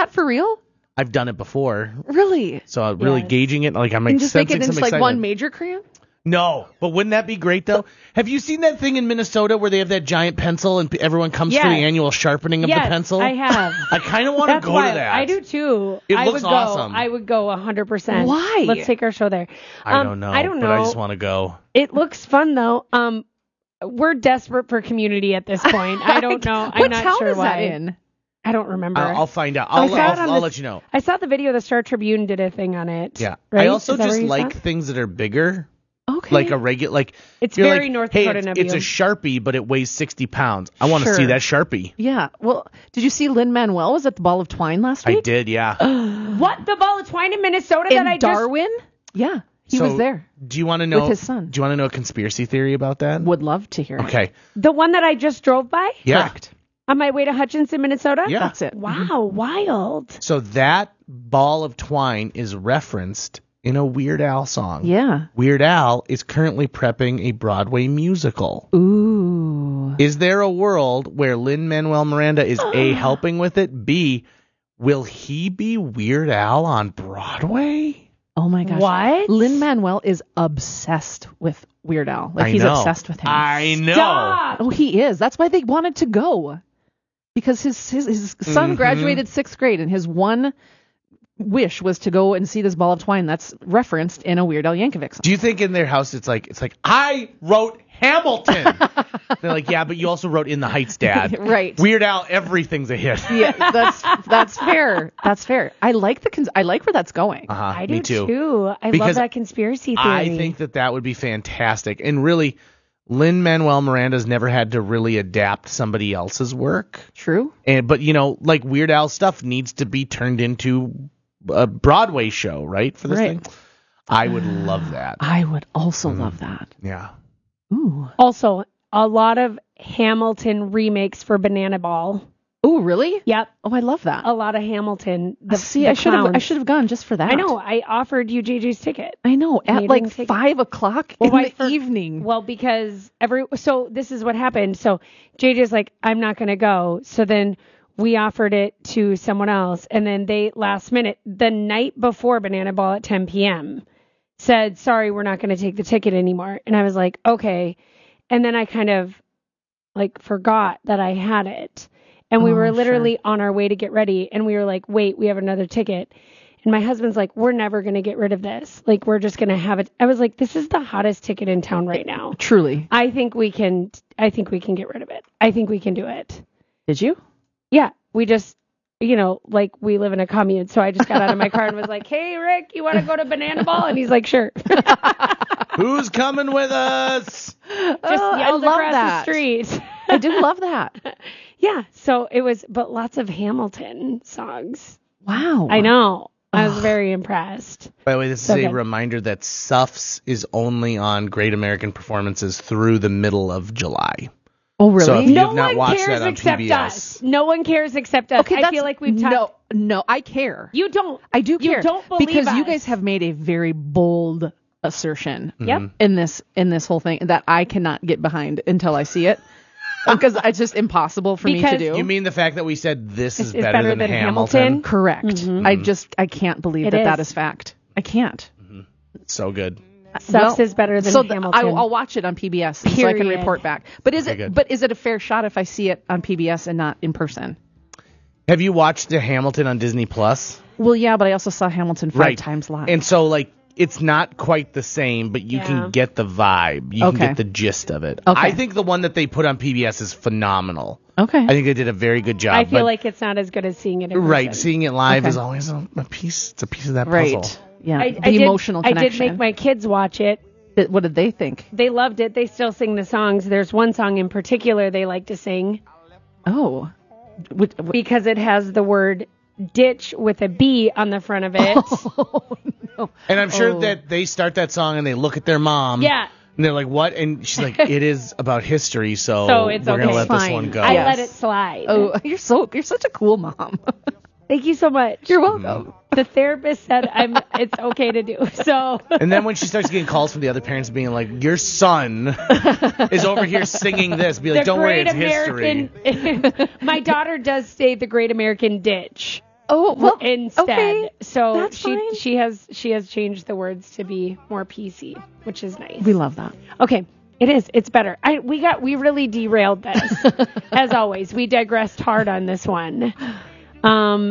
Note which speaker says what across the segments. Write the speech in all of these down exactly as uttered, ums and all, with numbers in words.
Speaker 1: that for real?
Speaker 2: I've done it before.
Speaker 1: Really?
Speaker 2: So I'm really
Speaker 3: Yes.
Speaker 2: gauging it. Like I'm like,
Speaker 1: And just make
Speaker 2: sensing
Speaker 1: it
Speaker 2: some
Speaker 1: into like
Speaker 2: excitement.
Speaker 1: one major crayon?
Speaker 2: No, but wouldn't that be great though? Have you seen that thing in Minnesota where they have that giant pencil and p- everyone comes for
Speaker 3: Yes.
Speaker 2: the annual sharpening of
Speaker 3: yes,
Speaker 2: the pencil?
Speaker 3: I have.
Speaker 2: I kind of want to
Speaker 3: That's
Speaker 2: go
Speaker 3: why
Speaker 2: to that.
Speaker 3: I do too.
Speaker 2: It
Speaker 3: I
Speaker 2: looks
Speaker 3: would go,
Speaker 2: awesome.
Speaker 3: I would go one hundred percent.
Speaker 1: Why?
Speaker 3: Let's take our show there.
Speaker 2: I
Speaker 3: Um,
Speaker 2: don't know.
Speaker 3: I don't know.
Speaker 2: But I just want to go.
Speaker 3: It looks fun though. Um, we're desperate for community at this point. I don't know. I'm
Speaker 1: what
Speaker 3: not
Speaker 1: town
Speaker 3: sure
Speaker 1: is
Speaker 3: why.
Speaker 1: that in?
Speaker 3: I don't remember.
Speaker 2: I'll, I'll find out. I'll,
Speaker 3: saw it
Speaker 2: I'll,
Speaker 3: on
Speaker 2: I'll
Speaker 3: the-
Speaker 2: let you know.
Speaker 3: I saw the video. The Star Tribune did a thing on it.
Speaker 2: Yeah.
Speaker 3: Right?
Speaker 2: I also
Speaker 3: Is that
Speaker 2: just
Speaker 3: where you saw
Speaker 2: like
Speaker 3: it?
Speaker 2: things that are bigger.
Speaker 1: Okay.
Speaker 2: Like a regular, like
Speaker 3: It's
Speaker 2: you're
Speaker 3: very
Speaker 2: like,
Speaker 3: North
Speaker 2: hey,
Speaker 3: Dakota
Speaker 2: it's, it's a Sharpie, but it weighs sixty pounds. I want to
Speaker 1: Sure.
Speaker 2: see that Sharpie.
Speaker 1: Yeah. Well, did you see Lin-Manuel was at the Ball of Twine last week?
Speaker 2: I did, yeah.
Speaker 3: What? The Ball of Twine in Minnesota
Speaker 1: In
Speaker 3: that I
Speaker 1: Darwin? Yeah. He
Speaker 2: So,
Speaker 1: was there.
Speaker 2: Do you want to know
Speaker 1: With his son.
Speaker 2: Do you want to know a conspiracy theory about that?
Speaker 1: Would love to hear it.
Speaker 2: Okay.
Speaker 3: just the one that I just drove by
Speaker 2: Yeah.
Speaker 1: Correct.
Speaker 3: on my way to Hutchinson, Minnesota.
Speaker 2: Yeah.
Speaker 1: That's it.
Speaker 3: Wow, wild.
Speaker 2: So that ball of twine is referenced in a Weird Al song.
Speaker 1: Yeah.
Speaker 2: Weird Al is currently prepping a Broadway musical.
Speaker 1: Ooh.
Speaker 2: Is there a world where Lin-Manuel Miranda is A, helping with it, B, will he be Weird Al on Broadway?
Speaker 1: Oh my gosh.
Speaker 3: What?
Speaker 1: Lin-Manuel is obsessed with Weird Al. Like
Speaker 2: I
Speaker 1: he's
Speaker 2: know.
Speaker 1: obsessed with him.
Speaker 2: I know.
Speaker 3: Stop.
Speaker 1: Oh, he is. That's why they wanted to go. Because his his, his son
Speaker 2: Mhm.
Speaker 1: graduated sixth grade, and his one wish was to go and see this ball of twine that's referenced in a Weird Al Yankovic song.
Speaker 2: Do you think in their house it's like it's like I wrote Hamilton? They're like, yeah, but you also wrote In the Heights, Dad.
Speaker 1: Right.
Speaker 2: Weird Al, everything's a hit.
Speaker 1: Yeah, that's that's fair. That's fair. I like the cons- I like where that's going.
Speaker 2: Uh-huh,
Speaker 3: I
Speaker 2: me
Speaker 3: do
Speaker 2: too.
Speaker 3: I
Speaker 2: Because
Speaker 3: love that conspiracy theory.
Speaker 2: I think that that would be fantastic. And really, Lin-Manuel Miranda's never had to really adapt somebody else's work.
Speaker 1: True.
Speaker 2: And but you know, like Weird Al stuff needs to be turned into a Broadway show, right? For this
Speaker 1: Right.
Speaker 2: thing. I would love that.
Speaker 1: I would also
Speaker 2: Mm.
Speaker 1: love that.
Speaker 2: Yeah.
Speaker 1: Ooh.
Speaker 3: Also, a lot of Hamilton remakes for Banana Ball.
Speaker 1: Ooh, really?
Speaker 3: Yep,
Speaker 1: Oh, I love that.
Speaker 3: a lot of Hamilton. The,
Speaker 1: See,
Speaker 3: the
Speaker 1: I should have I
Speaker 3: clowns.
Speaker 1: should have gone just for that.
Speaker 3: I know. I offered you J J's ticket.
Speaker 1: I know.
Speaker 3: And
Speaker 1: At
Speaker 3: you
Speaker 1: like
Speaker 3: didn't take it.
Speaker 1: five o'clock
Speaker 3: Well,
Speaker 1: in
Speaker 3: why
Speaker 1: the
Speaker 3: for-
Speaker 1: evening.
Speaker 3: Well, because every so this is what happened. So J J's like, I'm not going to go. So then we offered it to someone else, and then they last minute, the night before Banana Ball at ten p.m., said, sorry, we're not going to take the ticket anymore. And I was like, okay. And then I kind of like forgot that I had it. And we
Speaker 1: Oh,
Speaker 3: were
Speaker 1: sure.
Speaker 3: literally on our way to get ready, and we were like, wait, we have another ticket. And my husband's like, we're never going to get rid of this. Like, we're just going to have it. I was like, this is the hottest ticket in town right now.
Speaker 1: Truly.
Speaker 3: I think we can, I think we can get rid of it. I think we can do it.
Speaker 1: Did you?
Speaker 3: Yeah. We just, you know, like we live in a commune. So I just got out of my car and was like, hey, Rick, you want to go to Banana Ball? And he's like, sure. Just
Speaker 2: Who's coming with us?
Speaker 1: Oh, I
Speaker 3: yelled
Speaker 1: love
Speaker 3: across
Speaker 1: that.
Speaker 3: the street.
Speaker 1: I did love that.
Speaker 3: Yeah. So it was, but lots of Hamilton songs.
Speaker 1: Wow.
Speaker 3: I know. I was very impressed.
Speaker 2: By the way, this
Speaker 3: So
Speaker 2: is a
Speaker 3: good.
Speaker 2: reminder that S U F S is only on Great American Performances through the middle of July.
Speaker 1: Oh, really?
Speaker 2: So if you
Speaker 3: No
Speaker 2: have not
Speaker 3: one
Speaker 2: watched
Speaker 3: cares
Speaker 2: that on
Speaker 3: except
Speaker 2: P B S.
Speaker 3: us. No one cares except us.
Speaker 1: okay,
Speaker 3: I
Speaker 1: that's,
Speaker 3: feel like we've talked.
Speaker 1: No, no, I care.
Speaker 3: You don't.
Speaker 1: I do
Speaker 3: You
Speaker 1: care.
Speaker 3: don't believe
Speaker 1: because you
Speaker 3: us.
Speaker 1: guys have made a very bold assertion
Speaker 3: Yep.
Speaker 1: in this in this whole thing that I cannot get behind until I see it. Because it's just impossible for me
Speaker 3: Because
Speaker 1: to do.
Speaker 2: You mean the fact that we said this is
Speaker 3: It's
Speaker 2: better,
Speaker 3: better
Speaker 2: than,
Speaker 3: than
Speaker 2: Hamilton?
Speaker 3: Hamilton?
Speaker 1: Correct.
Speaker 3: Mhm.
Speaker 1: I just I can't believe
Speaker 3: It
Speaker 1: that that
Speaker 3: is.
Speaker 1: is fact. I can't.
Speaker 2: So good.
Speaker 3: Sucks is better than
Speaker 1: so th-
Speaker 3: Hamilton.
Speaker 1: I, I'll watch it on P B S so I can
Speaker 3: Period.
Speaker 1: report back. But is
Speaker 2: Okay,
Speaker 1: it
Speaker 2: good.
Speaker 1: but is it a fair shot if I see it on P B S and not in person?
Speaker 2: Have you watched the Hamilton on Disney Plus?
Speaker 1: Well, yeah, but I also saw Hamilton five
Speaker 2: Right.
Speaker 1: times live.
Speaker 2: And so, like, it's not quite the same, but you
Speaker 3: Yeah.
Speaker 2: can get the vibe. You
Speaker 1: Okay.
Speaker 2: can get the gist of it.
Speaker 1: Okay.
Speaker 2: I think the one that they put on P B S is phenomenal.
Speaker 1: okay.
Speaker 2: I think they did a very good job.
Speaker 3: I feel
Speaker 2: but-
Speaker 3: like it's not as good as seeing it in
Speaker 2: right,
Speaker 3: person.
Speaker 2: seeing it live
Speaker 1: Okay.
Speaker 2: is always a, a piece. It's a piece of that puzzle.
Speaker 1: right. Yeah.
Speaker 3: I,
Speaker 1: the
Speaker 3: I did,
Speaker 1: emotional
Speaker 3: I
Speaker 1: connection.
Speaker 3: did make my kids watch it.
Speaker 1: Th- What did they think?
Speaker 3: They loved it. They still sing the songs. There's one song in particular they like to sing
Speaker 1: Oh. What, what,
Speaker 3: because it has the word ditch with a B on the front of it.
Speaker 1: oh, no.
Speaker 2: And I'm sure
Speaker 1: Oh.
Speaker 2: that they start that song and they look at their mom.
Speaker 3: Yeah.
Speaker 2: And they're like, what? And she's like, it is about history, so,
Speaker 3: So it's
Speaker 2: we're going to
Speaker 3: okay.
Speaker 2: let this
Speaker 1: Fine.
Speaker 2: one go.
Speaker 3: I
Speaker 1: Yes.
Speaker 3: let it slide.
Speaker 1: Oh, you're so you're such a cool mom.
Speaker 3: Thank you so much.
Speaker 1: You're welcome.
Speaker 3: The therapist said I'm. It's okay to do. So
Speaker 2: And then when she starts getting calls from the other parents being like, your son is over here singing this, be like,
Speaker 3: the
Speaker 2: don't worry,
Speaker 3: Great
Speaker 2: it's history.
Speaker 3: American. My daughter does say the Great American Ditch.
Speaker 1: Oh, well,
Speaker 3: instead.
Speaker 1: okay,
Speaker 3: so
Speaker 1: that's
Speaker 3: she
Speaker 1: fine.
Speaker 3: she has she has changed the words to be more P C, which is nice.
Speaker 1: We love that.
Speaker 3: Okay, it is. It's better. I we got we really derailed this. As always, we digressed hard on this one. Um,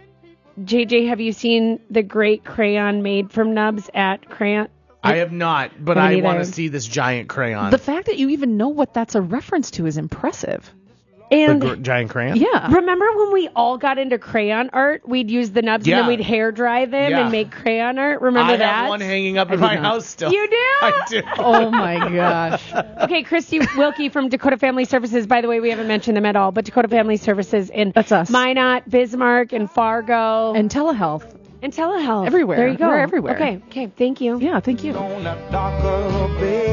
Speaker 3: J J, have you seen the great crayon made from nubs at Crayon?
Speaker 2: I have not, but
Speaker 3: Me
Speaker 2: I
Speaker 3: neither.
Speaker 2: want to see this giant crayon.
Speaker 1: The fact that you even know what that's a reference to is impressive.
Speaker 3: And
Speaker 2: the gr- giant crayon?
Speaker 1: Yeah.
Speaker 3: remember when we all got into crayon art? We'd use the nubs
Speaker 2: Yeah.
Speaker 3: and then we'd hair dry them
Speaker 2: Yeah.
Speaker 3: and make crayon art. Remember
Speaker 2: I
Speaker 3: that?
Speaker 2: have one hanging up
Speaker 1: I
Speaker 2: in
Speaker 1: did
Speaker 2: my
Speaker 1: not.
Speaker 2: house still.
Speaker 3: You do?
Speaker 2: I do.
Speaker 1: Oh my gosh.
Speaker 3: Okay, Christy Wilkie from Dakota Family Services. By the way, we haven't mentioned them at all, but Dakota Family Services in
Speaker 1: That's us.
Speaker 3: Minot, Bismarck, and Fargo,
Speaker 1: And telehealth.
Speaker 3: and telehealth.
Speaker 1: Everywhere.
Speaker 3: There you go.
Speaker 1: We're everywhere.
Speaker 3: Okay, okay. Thank you.
Speaker 1: Yeah, thank you.
Speaker 4: On that darker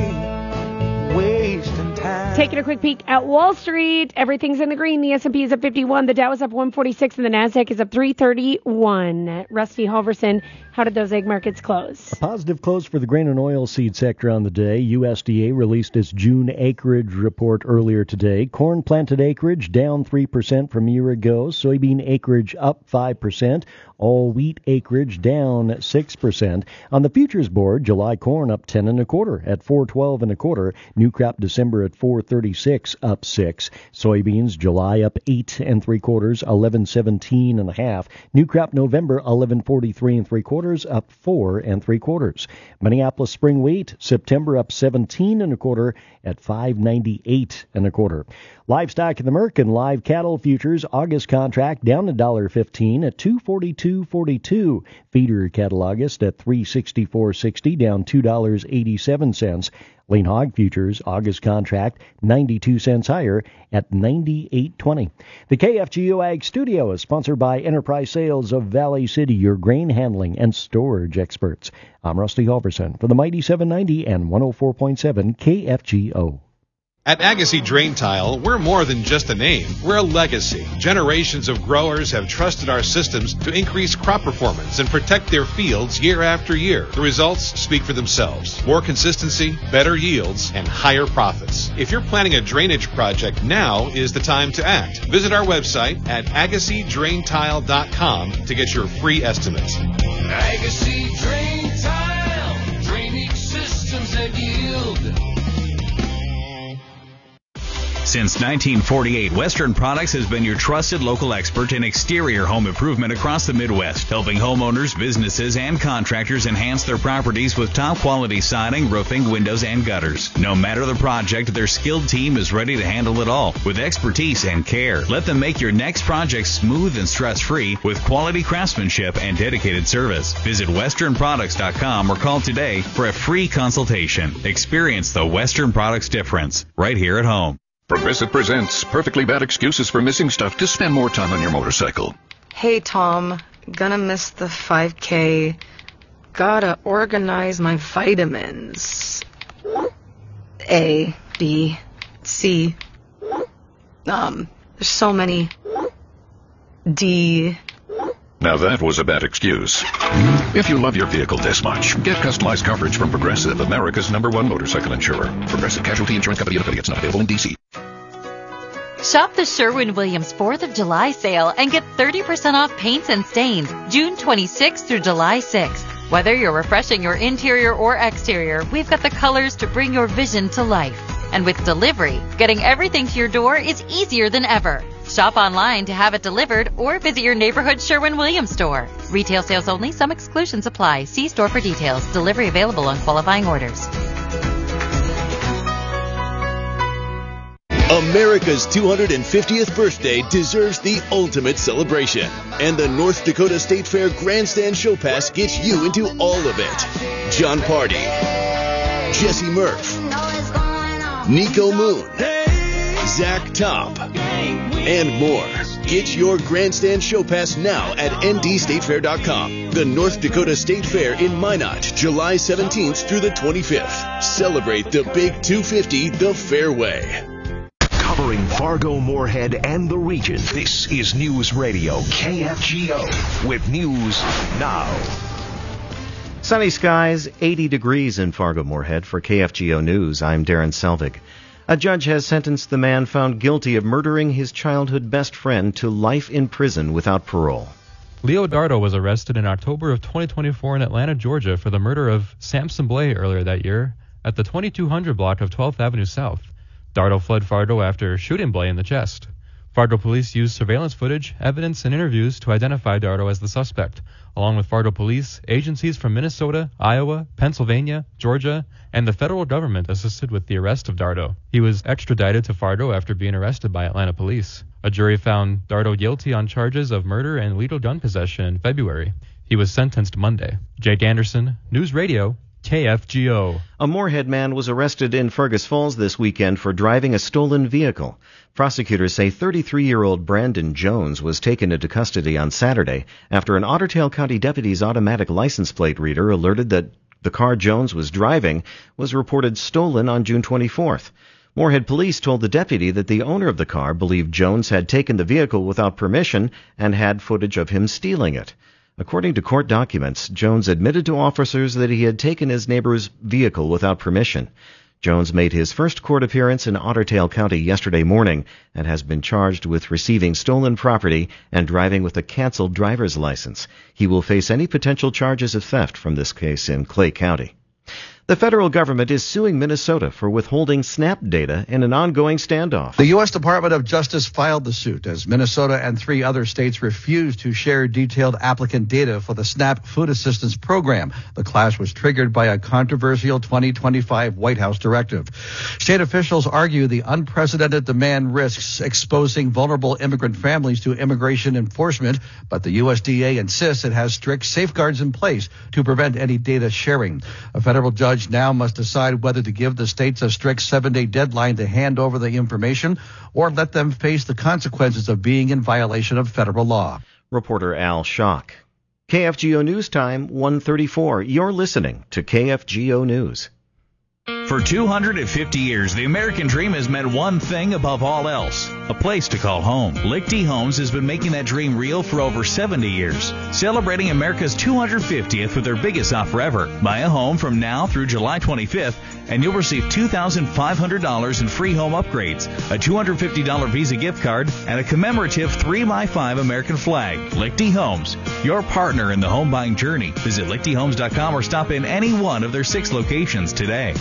Speaker 4: bay, wasting time.
Speaker 3: Taking a quick peek at Wall Street. Everything's in the green. The S and P is up fifty-one. The Dow is up one forty-six, and the Nasdaq is up three thirty-one. Rusty Halverson, how did those egg markets close?
Speaker 5: Positive close for the grain and oilseed sector on the day. U S D A released its June acreage report earlier today. Corn planted acreage down three percent from a year ago. Soybean acreage up five percent. All wheat acreage down six percent. On the futures board, July corn up ten and a quarter at four twelve and a quarter. New crop December at four thirty-six, up six. Soybeans July up eight and three quarters, eleven seventeen and a half. New crop November eleven forty-three and three quarters, up four and three quarters. Minneapolis spring wheat September up seventeen and a quarter at five ninety-eight and a quarter. Livestock in the Merck and live cattle futures August contract down a dollar fifteen at two forty-two forty-two. Feeder cattle August at three sixty-four sixty, down two dollars and eighty-seven cents. Lean hog futures August contract ninety-two cents higher at ninety-eight twenty. The K F G O Ag Studio is sponsored by Enterprise Sales of Valley City, your grain handling and storage experts. I'm Rusty Halverson for the Mighty seven ninety and one oh four point seven K F G O.
Speaker 6: At Agassi Drain Tile, we're more than just a name. We're a legacy. Generations of growers have trusted our systems to increase crop performance and protect their fields year after year. The results speak for themselves. More consistency, better yields, and higher profits. If you're planning a drainage project, now is the time to act. Visit our website at agassi drain tile dot com to get your free estimate.
Speaker 7: Agassi Drain Tile, drainage systems that yield.
Speaker 8: Since nineteen forty-eight, Western Products has been your trusted local expert in exterior home improvement across the Midwest, helping homeowners, businesses, and contractors enhance their properties with top-quality siding, roofing, windows, and gutters. No matter the project, their skilled team is ready to handle it all with expertise and care. Let them make your next project smooth and stress-free with quality craftsmanship and dedicated service. Visit western products dot com or call today for a free consultation. Experience the Western Products difference right here at home.
Speaker 9: Progressive presents Perfectly Bad Excuses for Missing Stuff to Spend More Time on Your Motorcycle.
Speaker 10: Hey, Tom. Gonna miss the five K. Gotta organize my vitamins. A, B, C. Um, there's so many. D.
Speaker 9: Now that was a bad excuse. If you love your vehicle this much, get customized coverage from Progressive, America's number one motorcycle insurer. Progressive Casualty Insurance Company and affiliates, not available in D C.
Speaker 11: Shop the Sherwin-Williams fourth of July sale and get thirty percent off paints and stains June twenty-sixth through July sixth. Whether you're refreshing your interior or exterior, we've got the colors to bring your vision to life. And with delivery, getting everything to your door is easier than ever. Shop online to have it delivered or visit your neighborhood Sherwin-Williams store. Retail sales only. Some exclusions apply. See store for details. Delivery available on qualifying orders.
Speaker 12: America's two hundred fiftieth birthday deserves the ultimate celebration, and the North Dakota State Fair Grandstand Show Pass gets you into all of it. John Party, Jesse Murph, Nico Moon, Zach Top, and more. Get your Grandstand Show Pass now at N D state fair dot com. The North Dakota State Fair in Minot, July seventeenth through the twenty-fifth. Celebrate the Big two fifty the fair way.
Speaker 13: Covering Fargo, Moorhead, and the region, this is News Radio K F G O with news now.
Speaker 14: Sunny skies, eighty degrees in Fargo, Moorhead. For K F G O News, I'm Darren Selvig. A judge has sentenced the man found guilty of murdering his childhood best friend to life in prison without parole.
Speaker 15: Leo Dardo was arrested in October of twenty twenty-four in Atlanta, Georgia for the murder of Samson Blay earlier that year at the twenty-two hundred block of twelfth Avenue South. Dardo fled Fargo after shooting Blay in the chest. Fargo police used surveillance footage, evidence, and interviews to identify Dardo as the suspect, along with Fargo police. Agencies from Minnesota, Iowa, Pennsylvania, Georgia, and the federal government assisted with the arrest of Dardo. He was extradited to Fargo after being arrested by Atlanta police. A jury found Dardo guilty on charges of murder and lethal gun possession in February. He was sentenced Monday. Jake Anderson, News Radio, K F G O.
Speaker 14: A Moorhead man was arrested in Fergus Falls this weekend for driving a stolen vehicle. Prosecutors say thirty-three-year-old Brandon Jones was taken into custody on Saturday after an Otter Tail County deputy's automatic license plate reader alerted that the car Jones was driving was reported stolen on June twenty-fourth. Moorhead police told the deputy that the owner of the car believed Jones had taken the vehicle without permission and had footage of him stealing it. According to court documents, Jones admitted to officers that he had taken his neighbor's vehicle without permission. Jones made his first court appearance in Otter Tail County yesterday morning and has been charged with receiving stolen property and driving with a canceled driver's license. He will face any potential charges of theft from this case in Clay County. The federal government is suing Minnesota for withholding SNAP data in an ongoing standoff.
Speaker 16: The U S Department of Justice filed the suit as Minnesota and three other states refused to share detailed applicant data for the SNAP food assistance program. The clash was triggered by a controversial twenty twenty-five White House directive. State officials argue the unprecedented demand risks exposing vulnerable immigrant families to immigration enforcement, but the U S D A insists it has strict safeguards in place to prevent any data sharing. A federal judge now must decide whether to give the states a strict seven-day deadline to hand over the information or let them face the consequences of being in violation of federal law.
Speaker 14: Reporter Al Schock. K F G O News Time, one thirty-four. You're listening to K F G O News.
Speaker 8: For two hundred fifty years, the American dream has meant one thing above all else: a place to call home. Lichty Homes has been making that dream real for over seventy years, celebrating America's two hundred fiftieth with their biggest offer ever. Buy a home from now through July twenty-fifth, and you'll receive two thousand five hundred dollars in free home upgrades, a two hundred fifty dollars Visa gift card, and a commemorative three by five American flag. Lichty Homes, your partner in the home buying journey. Visit lichty homes dot com or stop in any one of their six locations today.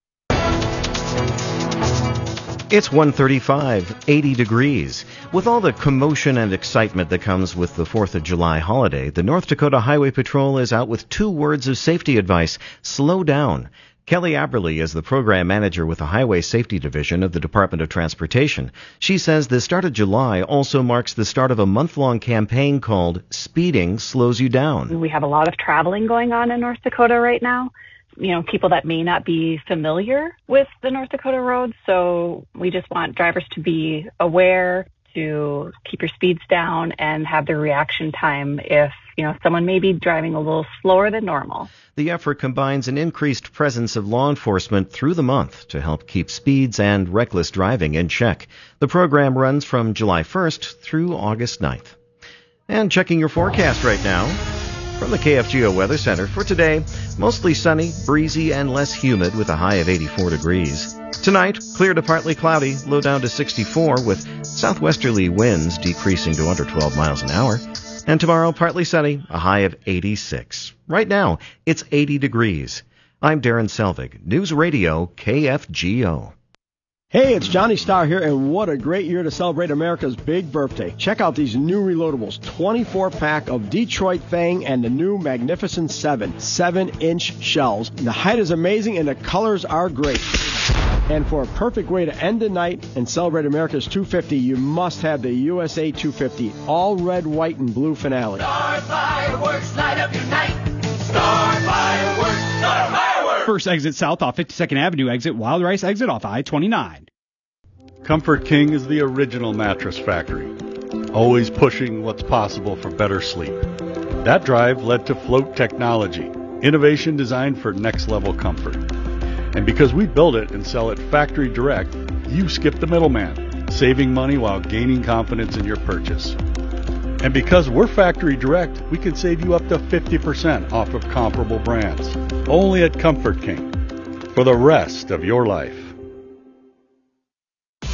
Speaker 14: It's one thirty-five, eighty degrees. With all the commotion and excitement that comes with the fourth of July holiday, the North Dakota Highway Patrol is out with two words of safety advice: slow down. Kelly Aberle is the program manager with the Highway Safety Division of the Department of Transportation. She says the start of July also marks the start of a month-long campaign called Speeding Slows You Down.
Speaker 17: We have a lot of traveling going on in North Dakota right now. You know, people that may not be familiar with the North Dakota roads. So we just want drivers to be aware, to keep your speeds down and have their reaction time if, you know, someone may be driving a little slower than normal.
Speaker 14: The effort combines an increased presence of law enforcement through the month to help keep speeds and reckless driving in check. The program runs from July first through August ninth. And checking your forecast right now from the K F G O Weather Center for today: mostly sunny, breezy, and less humid with a high of eighty-four degrees. Tonight, clear to partly cloudy, low down to sixty-four with southwesterly winds decreasing to under twelve miles an hour. And tomorrow, partly sunny, a high of eighty-six. Right now, it's eighty degrees. I'm Darren Selvig, News Radio K F G O.
Speaker 18: Hey, it's Johnny Starr here, and what a great year to celebrate America's big birthday. Check out these new reloadables, twenty-four pack of Detroit Fang and the new Magnificent seven, seven inch shells. The height is amazing and the colors are great. And for a perfect way to end the night and celebrate America's two fifty, you must have the U S A two fifty, all red, white, and blue finale.
Speaker 7: Star Fireworks, light up your night. Star Fireworks, Star Fireworks.
Speaker 19: First exit south off fifty-second Avenue, exit Wild Rice, exit off I twenty-nine.
Speaker 20: Comfort King is the original mattress factory, always pushing what's possible for better sleep. That drive led to Float Technology, innovation designed for next-level comfort. And because we build it and sell it factory direct, you skip the middleman, saving money while gaining confidence in your purchase. And because we're factory direct, we can save you up to fifty percent off of comparable brands. Only at Comfort King. For the rest of your life.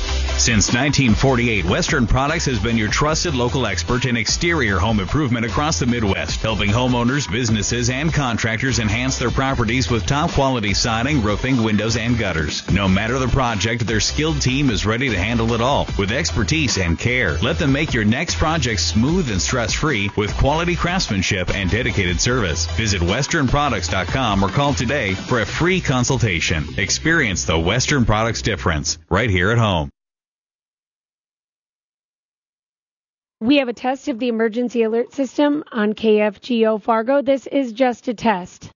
Speaker 8: Since nineteen forty-eight, Western Products has been your trusted local expert in exterior home improvement across the Midwest, helping homeowners, businesses, and contractors enhance their properties with top-quality siding, roofing, windows, and gutters. No matter the project, their skilled team is ready to handle it all with expertise and care. Let them make your next project smooth and stress-free with quality craftsmanship and dedicated service. Visit western products dot com or call today for a free consultation. Experience the Western Products difference right here at home.
Speaker 3: We have a test of the emergency alert system on K F G O Fargo. This is just a test.